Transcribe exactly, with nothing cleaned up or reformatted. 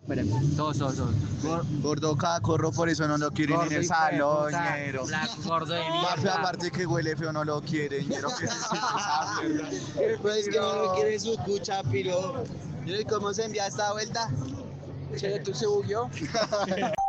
Espérame, todos, todos, todos. Gor- Gordo cacorro, por eso no lo quieren gordo en el hijo de salón, puta, ñero. flaco, gordo de Papi, mierda. aparte que huele feo, no lo quieren, ñero. ¿Qué es esa mierda? Pues que no lo quiere su cucha, piro. ¿Y cómo se envía esta vuelta? Che, ¿tú se bugueó?